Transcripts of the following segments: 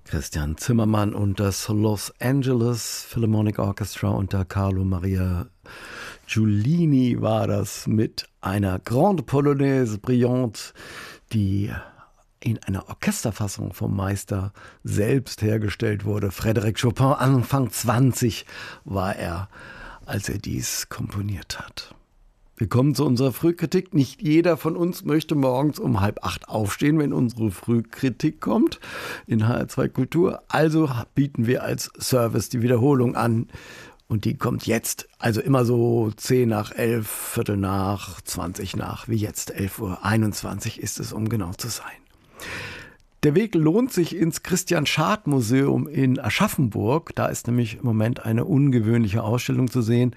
Christian Zimmermann und das Los Angeles Philharmonic Orchestra unter Carlo Maria Giulini war das mit einer Grande Polonaise Brillante, die in einer Orchesterfassung vom Meister selbst hergestellt wurde. Frédéric Chopin, Anfang 20 war er, als er dies komponiert hat. Wir kommen zu unserer Frühkritik. Nicht jeder von uns möchte morgens um 7:30 aufstehen, wenn unsere Frühkritik kommt in HR2 Kultur. Also bieten wir als Service die Wiederholung an. Und die kommt jetzt, also immer so 10 nach 11, Viertel nach, 20 nach, wie jetzt 11:21 Uhr ist es, um genau zu sein. Der Weg lohnt sich ins Christian-Schad-Museum in Aschaffenburg. Da ist nämlich im Moment eine ungewöhnliche Ausstellung zu sehen.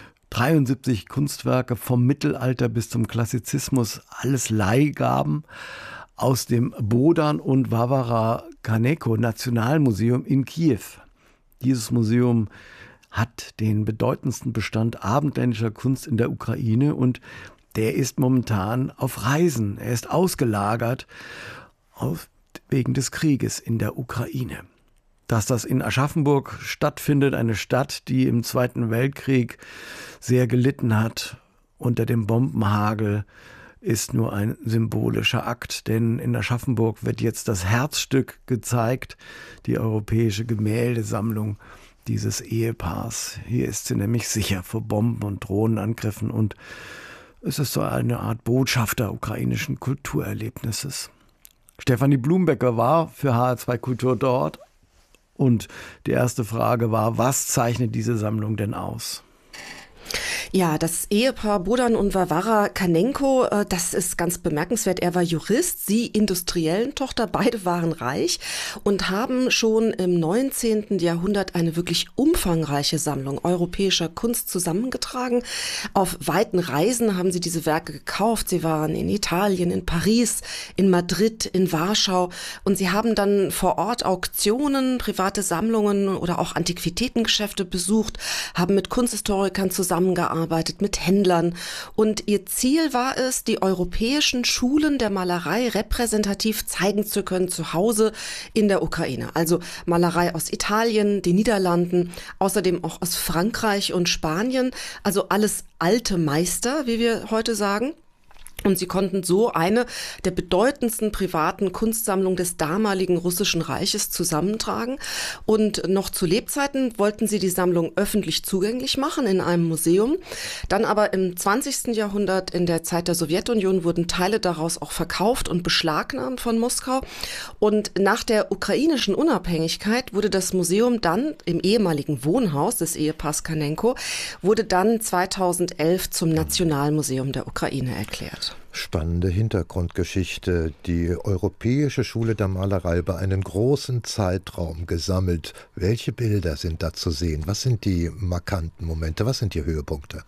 73 Kunstwerke vom Mittelalter bis zum Klassizismus, alles Leihgaben aus dem Bohdan und Vavara Kaneko Nationalmuseum in Kiew. Dieses Museum hat den bedeutendsten Bestand abendländischer Kunst in der Ukraine und der ist momentan auf Reisen. Er ist ausgelagert wegen des Krieges in der Ukraine. Dass das in Aschaffenburg stattfindet, eine Stadt, die im Zweiten Weltkrieg sehr gelitten hat unter dem Bombenhagel, ist nur ein symbolischer Akt, denn in Aschaffenburg wird jetzt das Herzstück gezeigt, die europäische Gemäldesammlung dieses Ehepaars. Hier ist sie nämlich sicher vor Bomben- und Drohnenangriffen und es ist so eine Art Botschafter ukrainischen Kulturerlebnisses. Stefanie Blumbecker war für HR2 Kultur dort. Und die erste Frage war, was zeichnet diese Sammlung denn aus? Ja, das Ehepaar Bohdan und Vavara Kanenko, das ist ganz bemerkenswert. Er war Jurist, sie Industriellentochter, beide waren reich und haben schon im 19. Jahrhundert eine wirklich umfangreiche Sammlung europäischer Kunst zusammengetragen. Auf weiten Reisen haben sie diese Werke gekauft. Sie waren in Italien, in Paris, in Madrid, in Warschau und sie haben dann vor Ort Auktionen, private Sammlungen oder auch Antiquitätengeschäfte besucht, haben mit Kunsthistorikern zusammengearbeitet, mit Händlern. Und ihr Ziel war es, die europäischen Schulen der Malerei repräsentativ zeigen zu können zu Hause in der Ukraine. Also Malerei aus Italien, den Niederlanden, außerdem auch aus Frankreich und Spanien. Also alles alte Meister, wie wir heute sagen. Und sie konnten so eine der bedeutendsten privaten Kunstsammlungen des damaligen Russischen Reiches zusammentragen. Und noch zu Lebzeiten wollten sie die Sammlung öffentlich zugänglich machen in einem Museum. Dann aber im 20. Jahrhundert, in der Zeit der Sowjetunion, wurden Teile daraus auch verkauft und beschlagnahmt von Moskau. Und nach der ukrainischen Unabhängigkeit wurde das Museum dann im ehemaligen Wohnhaus des Ehepaars Kanenko, wurde dann 2011 zum Nationalmuseum der Ukraine erklärt. Spannende Hintergrundgeschichte. Die Europäische Schule der Malerei über einen großen Zeitraum gesammelt. Welche Bilder sind da zu sehen? Was sind die markanten Momente? Was sind die Höhepunkte?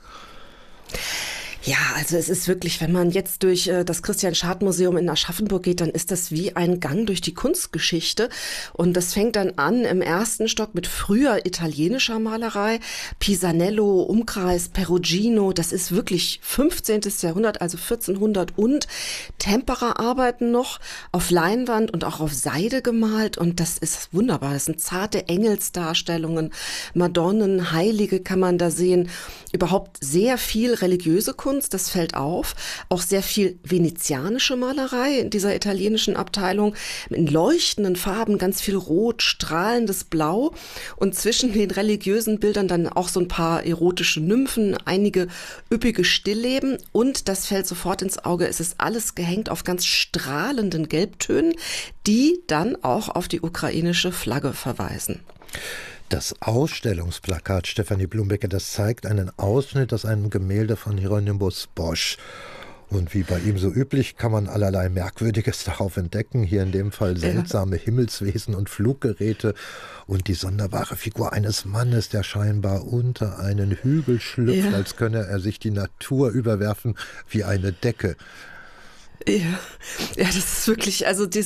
Ja, also es ist wirklich, wenn man jetzt durch das Christian-Schad-Museum in Aschaffenburg geht, dann ist das wie ein Gang durch die Kunstgeschichte. Und das fängt dann an im ersten Stock mit früher italienischer Malerei, Pisanello, Umkreis, Perugino, das ist wirklich 15. Jahrhundert, also 1400 und Tempera-Arbeiten noch auf Leinwand und auch auf Seide gemalt und das ist wunderbar. Das sind zarte Engelsdarstellungen, Madonnen, Heilige kann man da sehen, überhaupt sehr viel religiöse Kunst. Das fällt auf. Auch sehr viel venezianische Malerei in dieser italienischen Abteilung. In leuchtenden Farben, ganz viel Rot, strahlendes Blau. Und zwischen den religiösen Bildern dann auch so ein paar erotische Nymphen, einige üppige Stillleben. Und das fällt sofort ins Auge. Es ist alles gehängt auf ganz strahlenden Gelbtönen, die dann auch auf die ukrainische Flagge verweisen. Das Ausstellungsplakat, Stefanie Blumbecker, das zeigt einen Ausschnitt aus einem Gemälde von Hieronymus Bosch. Und wie bei ihm so üblich kann man allerlei Merkwürdiges darauf entdecken. Hier in dem Fall seltsame Himmelswesen und Fluggeräte und die sonderbare Figur eines Mannes, der scheinbar unter einen Hügel schlüpft, als könne er sich die Natur überwerfen wie eine Decke. Ja, das ist wirklich, also dieses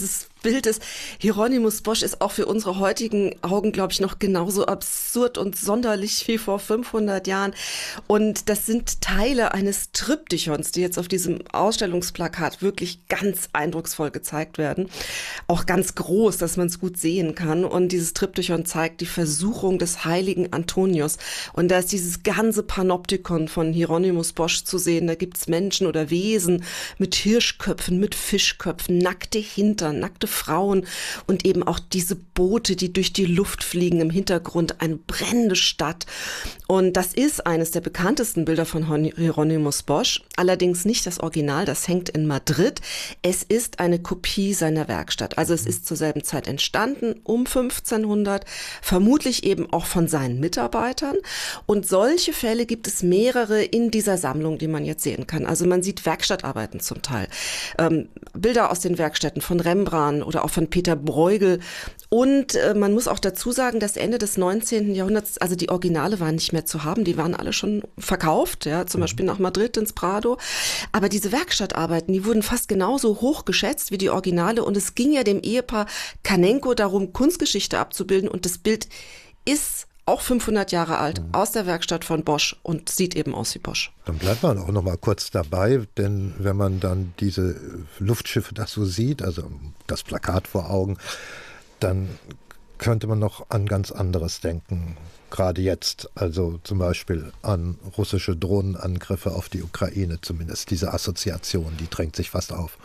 Bild ist, Hieronymus Bosch ist auch für unsere heutigen Augen, glaube ich, noch genauso absurd und sonderlich wie vor 500 Jahren. Und das sind Teile eines Triptychons, die jetzt auf diesem Ausstellungsplakat wirklich ganz eindrucksvoll gezeigt werden. Auch ganz groß, dass man es gut sehen kann. Und dieses Triptychon zeigt die Versuchung des heiligen Antonius. Und da ist dieses ganze Panoptikon von Hieronymus Bosch zu sehen. Da gibt's Menschen oder Wesen mit Hirschköpfen, mit Fischköpfen, nackte Hintern, nackte Frauen und eben auch diese Boote, die durch die Luft fliegen, im Hintergrund eine brennende Stadt. Und das ist eines der bekanntesten Bilder von Hieronymus Bosch, allerdings nicht das Original, das hängt in Madrid. Es ist eine Kopie seiner Werkstatt, also es ist zur selben Zeit entstanden, um 1500, vermutlich eben auch von seinen Mitarbeitern. Und solche Fälle gibt es mehrere in dieser Sammlung, die man jetzt sehen kann. Also man sieht Werkstattarbeiten zum Teil, Bilder aus den Werkstätten von Rembrandt oder auch von Peter Bruegel. Und man muss auch dazu sagen, dass Ende des 19. Jahrhunderts, also die Originale waren nicht mehr zu haben, die waren alle schon verkauft, ja, zum Beispiel nach Madrid ins Prado. Aber diese Werkstattarbeiten, die wurden fast genauso hoch geschätzt wie die Originale. Und es ging ja dem Ehepaar Kanenko darum, Kunstgeschichte abzubilden. Und das Bild ist auch 500 Jahre alt, aus der Werkstatt von Bosch und sieht eben aus wie Bosch. Dann bleibt man auch noch mal kurz dabei, denn wenn man dann diese Luftschiffe das so sieht, also das Plakat vor Augen, dann könnte man noch an ganz anderes denken. Gerade jetzt, also zum Beispiel an russische Drohnenangriffe auf die Ukraine zumindest. Diese Assoziation, die drängt sich fast auf.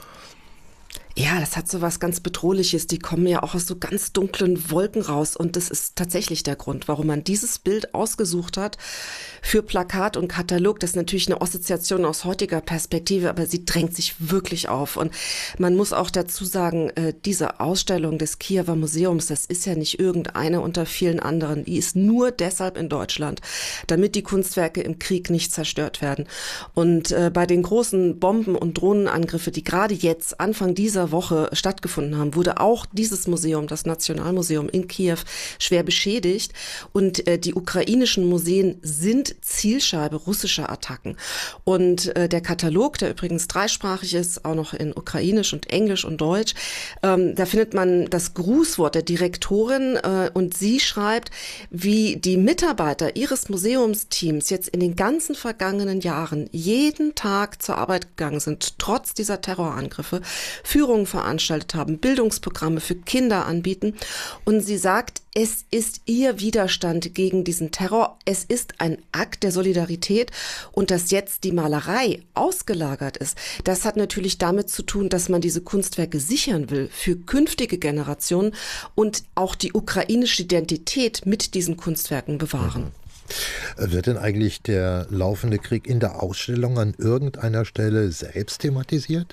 Ja, das hat so was ganz Bedrohliches. Die kommen ja auch aus so ganz dunklen Wolken raus. Und das ist tatsächlich der Grund, warum man dieses Bild ausgesucht hat für Plakat und Katalog. Das ist natürlich eine Assoziation aus heutiger Perspektive, aber sie drängt sich wirklich auf. Und man muss auch dazu sagen, diese Ausstellung des Kiewer Museums, das ist ja nicht irgendeine unter vielen anderen. Die ist nur deshalb in Deutschland, damit die Kunstwerke im Krieg nicht zerstört werden. Und bei den großen Bomben- und Drohnenangriffe, die gerade jetzt Anfang dieser Woche stattgefunden haben, wurde auch dieses Museum, das Nationalmuseum in Kiew, schwer beschädigt. Und die ukrainischen Museen sind Zielscheibe russischer Attacken. Und der Katalog, der übrigens dreisprachig ist, auch noch in Ukrainisch und Englisch und Deutsch, da findet man das Grußwort der Direktorin und sie schreibt, wie die Mitarbeiter ihres Museumsteams jetzt in den ganzen vergangenen Jahren jeden Tag zur Arbeit gegangen sind, trotz dieser Terrorangriffe, Führungen veranstaltet haben, Bildungsprogramme für Kinder anbieten. Und sie sagt, es ist ihr Widerstand gegen diesen Terror. Es ist ein Akt der Solidarität. Und dass jetzt die Malerei ausgelagert ist, das hat natürlich damit zu tun, dass man diese Kunstwerke sichern will für künftige Generationen und auch die ukrainische Identität mit diesen Kunstwerken bewahren. Wird denn eigentlich der laufende Krieg in der Ausstellung an irgendeiner Stelle selbst thematisiert?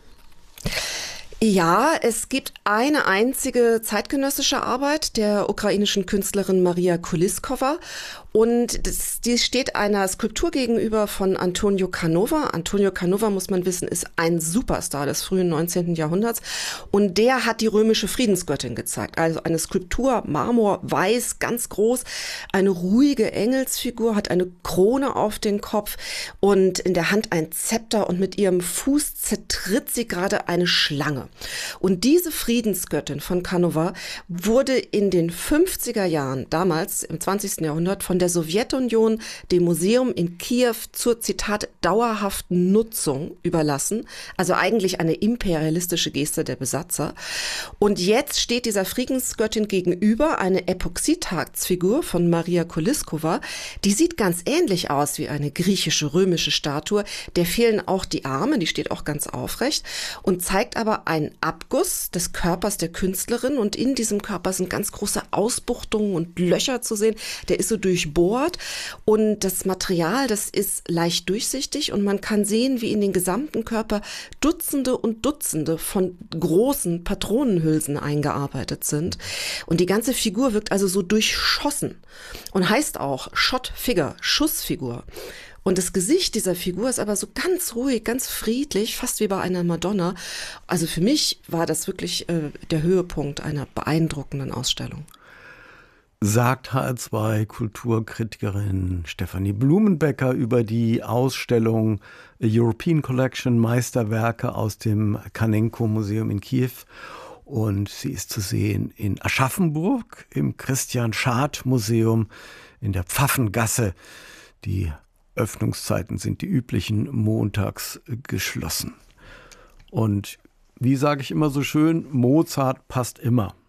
Ja, es gibt eine einzige zeitgenössische Arbeit der ukrainischen Künstlerin Maria Kuliskova und die steht einer Skulptur gegenüber von Antonio Canova. Antonio Canova, muss man wissen, ist ein Superstar des frühen 19. Jahrhunderts und der hat die römische Friedensgöttin gezeigt. Also eine Skulptur, Marmor, weiß, ganz groß, eine ruhige Engelsfigur, hat eine Krone auf den Kopf und in der Hand ein Zepter und mit ihrem Fuß zertritt sie gerade eine Schlange. Und diese Friedensgöttin von Canova wurde in den 50er Jahren, damals im 20. Jahrhundert, von der Sowjetunion dem Museum in Kiew zur, Zitat, dauerhaften Nutzung überlassen. Also eigentlich eine imperialistische Geste der Besatzer. Und jetzt steht dieser Friedensgöttin gegenüber eine Epoxidharzfigur von Maria Kuliskova. Die sieht ganz ähnlich aus wie eine griechische, römische Statue. Der fehlen auch die Arme, die steht auch ganz aufrecht und zeigt aber einen Abguss des Körpers der Künstlerin. Und in diesem Körper sind ganz große Ausbuchtungen und Löcher zu sehen. Der ist so durchbohrt und das Material, das ist leicht durchsichtig und man kann sehen, wie in den gesamten Körper Dutzende und Dutzende von großen Patronenhülsen eingearbeitet sind. Und die ganze Figur wirkt also so durchschossen und heißt auch Shot Figure, Schussfigur. Und das Gesicht dieser Figur ist aber so ganz ruhig, ganz friedlich, fast wie bei einer Madonna. Also für mich war das wirklich der Höhepunkt einer beeindruckenden Ausstellung. Sagt HR2-Kulturkritikerin Stefanie Blumenbecker über die Ausstellung European Collection Meisterwerke aus dem Kanenko Museum in Kiew. Und sie ist zu sehen in Aschaffenburg im Christian-Schad-Museum in der Pfaffengasse. Die Öffnungszeiten sind die üblichen, montags geschlossen. Und wie sage ich immer so schön, Mozart passt immer.